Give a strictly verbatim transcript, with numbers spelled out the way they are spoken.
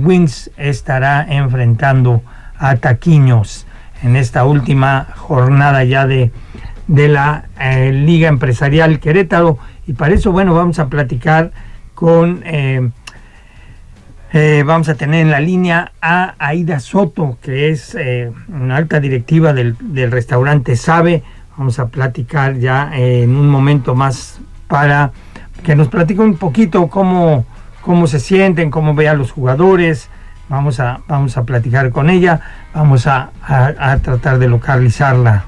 Wings estará enfrentando a Taquiños en esta última jornada ya de, de la eh, Liga Empresarial Querétaro. Y para eso, bueno, vamos a platicar con... Eh, eh, vamos a tener en la línea a Aida Soto, que es eh, una alta directiva del, del restaurante Sabe. Vamos a platicar ya eh, en un momento más para que nos platique un poquito cómo, cómo se sienten, cómo ve a los jugadores. Vamos a, vamos a platicar con ella, vamos a, a, a tratar de localizarla.